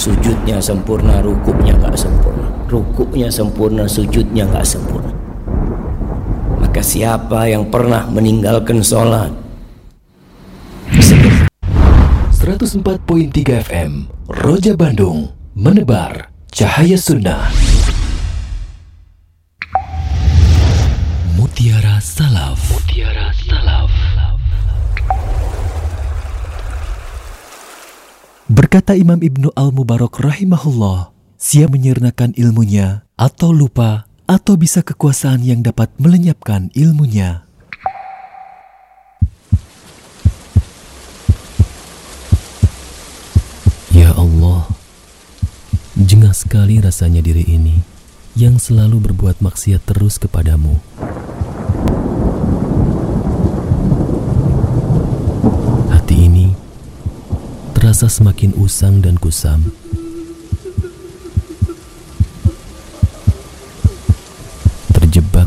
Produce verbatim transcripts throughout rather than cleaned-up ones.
sujudnya sempurna, rukuknya nggak sempurna, rukuknya sempurna, sujudnya nggak sempurna. Maka siapa yang pernah meninggalkan sholat, seratus empat koma tiga F M Roja Bandung, menebar cahaya sunnah. Mutiara Salaf. Mutiara Salaf. Berkata Imam Ibnu Al-Mubarak rahimahullah, sia menyirnakan ilmunya, atau lupa, atau bisa kekuasaan yang dapat melenyapkan ilmunya. Ya Allah, jengah sekali rasanya diri ini yang selalu berbuat maksiat terus kepadamu. Hati ini terasa semakin usang dan kusam. Terjebak,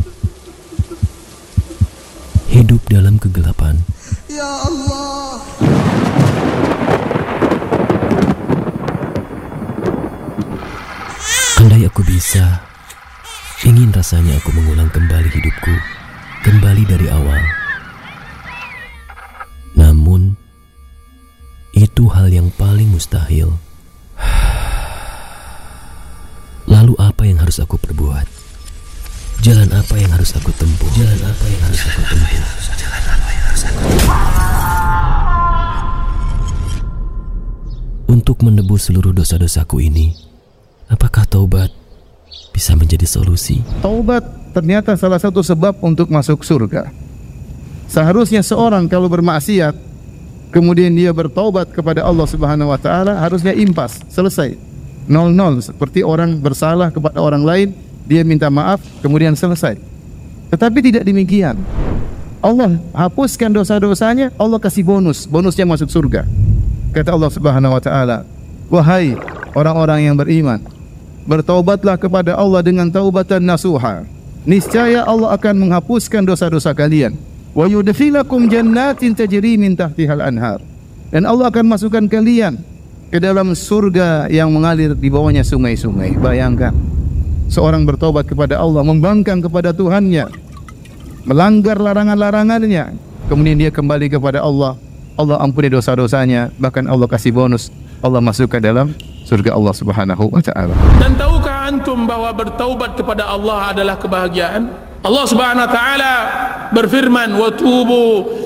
hidup dalam kegelapan. Ya Allah. Andai aku bisa, ingin rasanya aku mengulang kembali hidupku, kembali dari awal. Namun, itu hal yang paling mustahil. Lalu apa yang harus aku perbuat? Jalan apa yang harus aku tempuh? Jalan apa yang harus aku tempuh? Jalan apa yang harus aku tempuh? Untuk menebus seluruh dosa-dosaku ini, apakah taubat bisa menjadi solusi? Taubat ternyata salah satu sebab untuk masuk surga. Seharusnya seorang kalau bermaksiat, kemudian dia bertaubat kepada Allah Subhanahu wa taala, harusnya impas, selesai. Nol nol, seperti orang bersalah kepada orang lain, dia minta maaf, kemudian selesai. Tetapi tidak demikian. Allah hapuskan dosa-dosanya, Allah kasih bonus, bonusnya masuk surga. Kata Allah Subhanahu wa taala, wahai orang-orang yang beriman, bertaubatlah kepada Allah dengan taubatan nasuha. Niscaya Allah akan menghapuskan dosa-dosa kalian. Wa yudkhilakum jannatin tajri min tahtihal anhar. Dan Allah akan masukkan kalian ke dalam surga yang mengalir di bawahnya sungai-sungai. Bayangkan, seorang bertaubat kepada Allah, membangkang kepada Tuhannya, melanggar larangan-larangannya, kemudian dia kembali kepada Allah, Allah ampuni dosa-dosanya, bahkan Allah kasih bonus, Allah masuk ke dalam surga Allah Subhanahu wa taala. Dan tahukah antum bahwa bertaubat kepada Allah adalah kebahagiaan? Allah Subhanahu wa taala berfirman, "Wa tubu